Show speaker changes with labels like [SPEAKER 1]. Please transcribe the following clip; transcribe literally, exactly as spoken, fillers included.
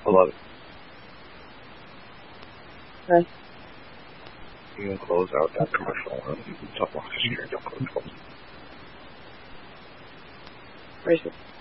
[SPEAKER 1] I love it.
[SPEAKER 2] Okay.
[SPEAKER 1] You can close out that commercial. Don't watch it. Don't close it.
[SPEAKER 2] Where is it?